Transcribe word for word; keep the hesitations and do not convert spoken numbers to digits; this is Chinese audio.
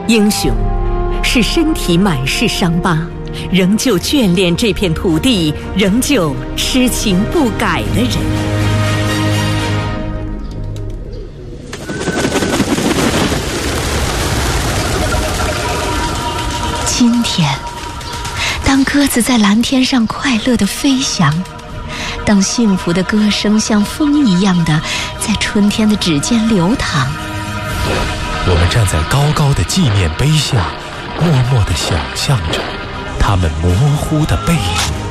英雄是身体满是伤疤，仍旧眷恋这片土地，仍旧痴情不改的人。今天，当鸽子在蓝天上快乐地飞翔，当幸福的歌声像风一样的在春天的指尖流淌， 我们站在高高的纪念碑下，默默地想象着他们模糊的背影。